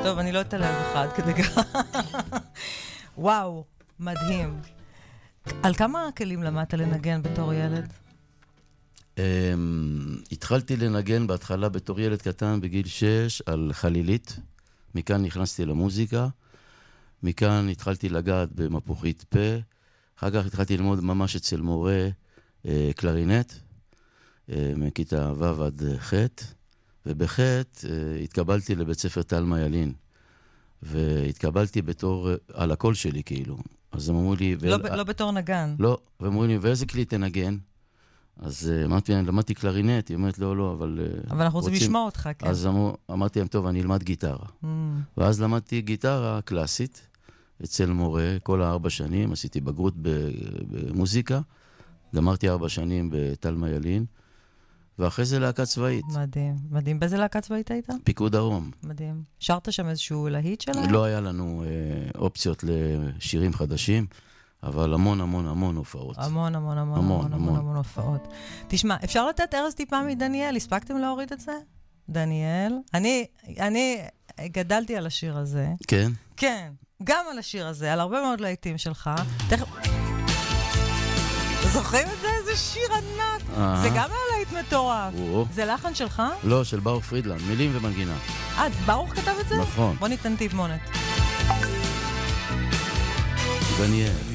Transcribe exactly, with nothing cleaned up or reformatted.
טוב, אני לא אתעלם בך עד כדי כך. וואו, מדהים. על כמה כלים למדת לנגן בתור ילד? התחלתי לנגן בהתחלה בתור ילד קטן בגיל שש על חלילית. מכאן נכנסתי למוזיקה. מכאן התחלתי לגעת במפוחית פה. אחר כך התחלתי ללמוד ממש אצל מורה קלרינט, מכיתה ו' עד ח', ובח' התקבלתי לבית ספר תלמה ילין, והתקבלתי בתור, על הקול שלי כאילו. אז הם אמרו לי... לא, לא בתור נגן. לא, והם אמרו לי, ואיזה כלי תנגן? אז אמרתי, אני למדתי קלרינט, היא אומרת, לא, לא, אבל... אבל אנחנו רוצים לשמוע אותך, כן. אז אמרתי להם, טוב, אני אלמד גיטרה. Mm. ואז למדתי גיטרה קלאסית, אצל מורה, כל הארבע שנים, עשיתי בגרות במוזיקה, גמרתי ארבע שנים בתלמה ילין, ואחרי זה להקה צבאית. מדהים, מדהים. באיזה להקה צבאית היית? פיקוד דרום. מדהים. שרת שם איזשהו להיט שלהם? לא היה לנו אה, אופציות לשירים חדשים, אבל המון המון המון הופעות. המון המון המון המון המון המון הופעות. תשמע, אפשר לתת ארז טיפה מדניאל? הספקתם להוריד את זה? דניאל? אני, אני גדלתי על השיר הזה. כן? כן, גם על השיר הזה, על הרבה מאוד להיטים שלך. תכף... זוכרים את זה? איזה שיר ענק. זה גם היה להיט מטורף. זה לחן שלך? לא, של ברוך פרידלנד, מילים ומנגינה. אה, ברוך כתב את זה? נכון. בוא ניתן טיפ מונת. דניאל.